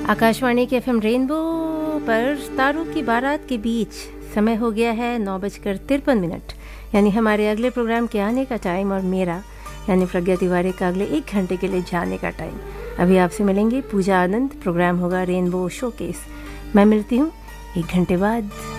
आकाशवाणी के FM rainbow पर तारों की बारात के बीच समय हो गया है 9:53, यानी हमारे अगले प्रोग्राम के आने का टाइम और मेरा यानी प्रज्ञा तिवारी का अगले 1 घंटे के लिए जाने का टाइम। अभी आपसे मिलेंगे पूजा आनंद, प्रोग्राम होगा रेनबो शोकेस। मैं मिलती हूँ 1 घंटे बाद।